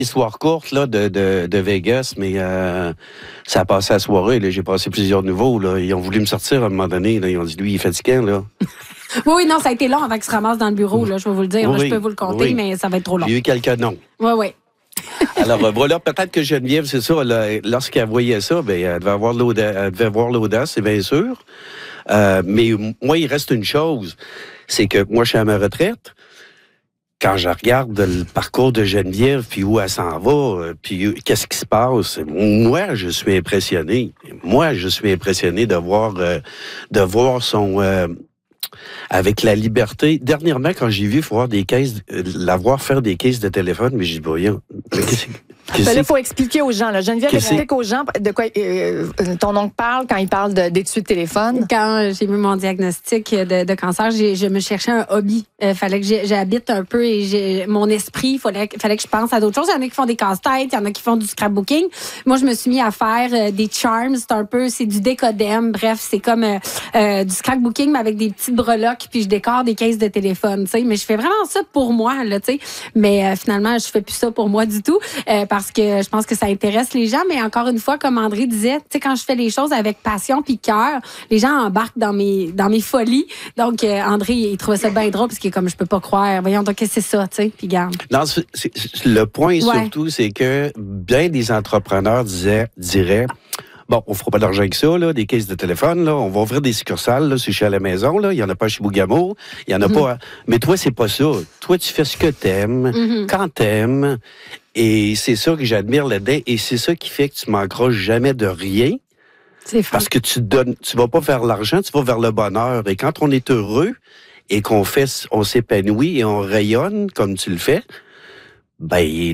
Histoire courte là, de Vegas, mais ça a passé la soirée. Là. J'ai passé plusieurs niveaux. Là. Ils ont voulu me sortir à un moment donné. Là. Ils ont dit, lui, il est fatiguant. Là. Oui, non, ça a été long avant qu'il se ramasse dans le bureau. Là, je vais vous le dire. Oui, là, je peux vous le compter, mais ça va être trop long. J'ai eu quelques noms. Oui, oui. Alors, voilà, peut-être que Geneviève, c'est ça, là, lorsqu'elle voyait ça, ben, elle devait avoir l'audace, c'est bien sûr. Mais moi, il reste une chose, c'est que moi, je suis à ma retraite. Quand je regarde le parcours de Geneviève, puis où elle s'en va, puis qu'est-ce qui se passe, moi, je suis impressionné. Moi, je suis impressionné de voir son... avec la liberté. Dernièrement, quand j'ai vu la voir faire des caisses de téléphone, mais j'ai dit, voyons, là, il faut expliquer aux gens. Là. Geneviève explique aux gens de quoi ton oncle parle quand il parle d'étui de téléphone. Quand j'ai eu mon diagnostic de cancer, je me cherchais un hobby. Fallait que j'habite un peu et mon esprit, fallait que je pense à d'autres choses. Il y en a qui font des casse-têtes, il y en a qui font du scrapbooking. Moi, je me suis mis à faire des charms. C'est du décodème. Bref, c'est comme du scrapbooking, mais avec des petites breloques, puis je décore des caisses de téléphone. T'sais. Mais je fais vraiment ça pour moi. Là, t'sais. Mais finalement, je fais plus ça pour moi du tout. Parce que je pense que ça intéresse les gens. Mais encore une fois, comme André disait, tu sais, quand je fais les choses avec passion puis cœur, les gens embarquent dans mes folies. Donc, André, il trouvait ça bien drôle parce qu'il est comme, je peux pas croire. Voyons, donc, qu'est-ce que c'est ça, tu sais? Puis, garde. Non, le point surtout, c'est que bien des entrepreneurs diraient, bon, on fera pas d'argent avec ça, là, des caisses de téléphone, là, on va ouvrir des succursales, là, c'est chez à la maison, là, il y en a pas chez Bougamo, il y en a pas. Mais toi, c'est pas ça. Toi, tu fais ce que t'aimes, quand t'aimes. Et c'est ça que j'admire là-dedans. Et c'est ça qui fait que tu manqueras jamais de rien. C'est fun. Parce que tu vas pas vers l'argent, tu vas vers le bonheur. Et quand on est heureux et on s'épanouit et on rayonne comme tu le fais, ben,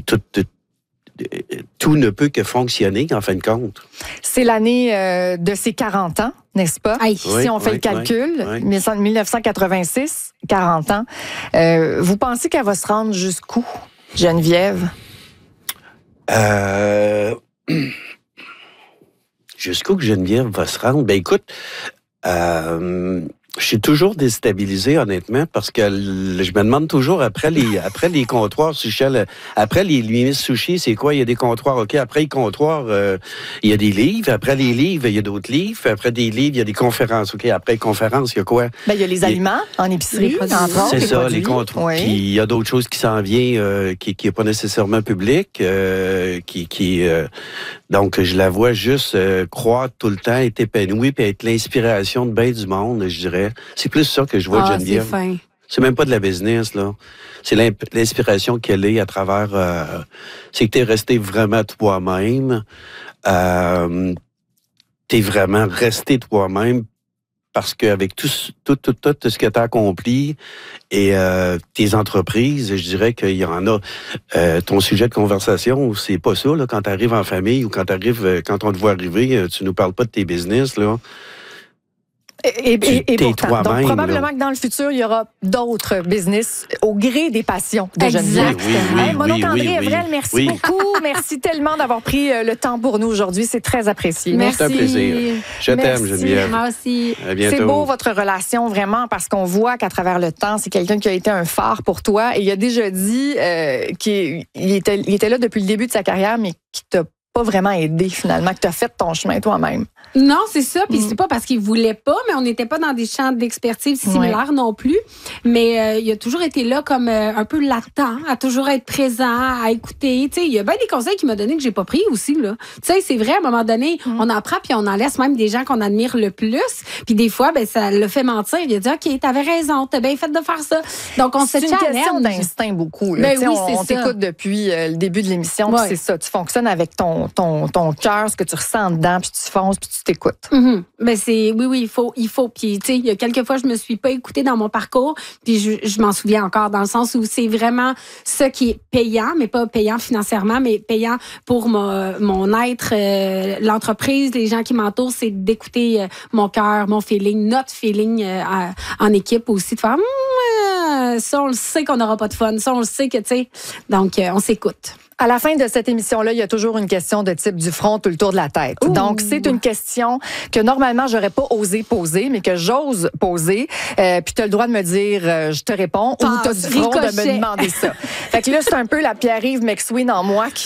tout ne peut que fonctionner en fin de compte. C'est l'année de ses 40 ans, n'est-ce pas? Si on fait le calcul, 1986, 40 ans. Vous pensez qu'elle va se rendre jusqu'où, Geneviève? Jusqu'où que Geneviève va se rendre? Ben écoute, je suis toujours déstabilisé, honnêtement, parce que je me demande toujours, après les comptoirs sushi, après les Miss Sushi, c'est quoi? Il y a des comptoirs, OK. Après les comptoirs, il y a des livres. Après les livres, il y a d'autres livres. Après des livres, il y a des conférences, OK. Après les conférences, il y a quoi? Ben, il y a les aliments en épicerie, entre autres. C'est ça, les comptoirs. Oui. Puis il y a d'autres choses qui s'en viennent, qui n'est pas nécessairement public, donc, je la vois juste croître tout le temps, être épanouie, puis être l'inspiration de bien du monde, je dirais. C'est plus ça que je vois de Geneviève. C'est fin. C'est même pas de la business, là. C'est l'inspiration qu'elle est à travers... c'est que t'es resté vraiment toi-même. T'es vraiment resté toi-même parce qu'avec tout ce que tu as accompli et tes entreprises, je dirais qu'il y en a... ton sujet de conversation, c'est pas ça, là, quand tu arrives en famille ou quand on te voit arriver, tu nous parles pas de tes business, là. Et pourtant, donc probablement là. que dans le futur, il y aura d'autres business au gré des passions de Geneviève. Mon oncle André Evrel, merci beaucoup. Merci tellement d'avoir pris le temps pour nous aujourd'hui. C'est très apprécié. Merci. C'est un plaisir. Je t'aime, Geneviève. Moi aussi. À bientôt. C'est beau, votre relation, vraiment, parce qu'on voit qu'à travers le temps, c'est quelqu'un qui a été un phare pour toi. Et il a déjà dit qu'il était là depuis le début de sa carrière, mais qui t'a pas vraiment aidé, finalement, que tu as fait ton chemin toi-même. Non, c'est ça. Puis c'est pas parce qu'il voulait pas, mais on n'était pas dans des champs d'expertise similaires non plus. Mais il a toujours été là comme un peu latent, à toujours être présent, à écouter. Tu sais, il y a bien des conseils qu'il m'a donnés que j'ai pas pris aussi, là. Tu sais, c'est vrai, à un moment donné, on en prend puis on en laisse même des gens qu'on admire le plus. Puis des fois, ben ça le fait mentir. Il a dit, OK, t'avais raison, t'as bien fait de faire ça. Donc, on se challenge. C'est une question d'instinct beaucoup. Là. Ben oui, on t'écoute depuis le début de l'émission, puis c'est ça. Tu fonctionnes avec ton cœur, ce que tu ressens dedans, puis tu fonces, puis tu t'écoutes. Ben c'est il faut. Puis tu sais, il y a quelques fois je me suis pas écoutée dans mon parcours, puis je m'en souviens encore dans le sens où c'est vraiment ça qui est payant, mais pas payant financièrement, mais payant pour mon être, l'entreprise, les gens qui m'entourent, c'est d'écouter mon cœur, mon feeling, notre feeling en équipe aussi, de faire ça, on le sait qu'on n'aura pas de fun. Ça, on le sait que, tu sais, donc, on s'écoute. À la fin de cette émission-là, il y a toujours une question de type du front ou le tour de la tête. Ouh. Donc, c'est une question que normalement, j'aurais pas osé poser, mais que j'ose poser. Puis tu as le droit de me dire, je te réponds, ou tu as du front de me demander ça. Fait que là, c'est un peu la Pierre-Yves McSween en moi qui